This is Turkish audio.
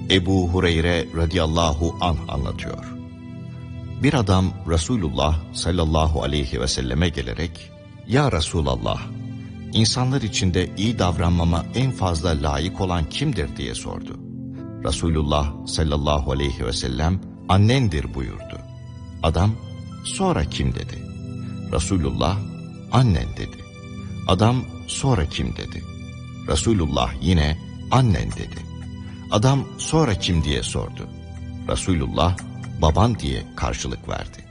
Ebu Hureyre radıyallahu anh anlatıyor. Bir adam Resulullah sallallahu aleyhi ve selleme gelerek, "Ya Resulallah, insanlar içinde iyi davranmama en fazla layık olan kimdir?" diye sordu. Resulullah sallallahu aleyhi ve sellem, "Annendir" buyurdu. Adam, "Sonra kim?" dedi. Resulullah, "Annen" dedi. Adam, "Sonra kim?" dedi. Resulullah yine, "Annen" dedi. Adam, "Sonra kim?" diye sordu. Resulullah, "Baban" diye karşılık verdi.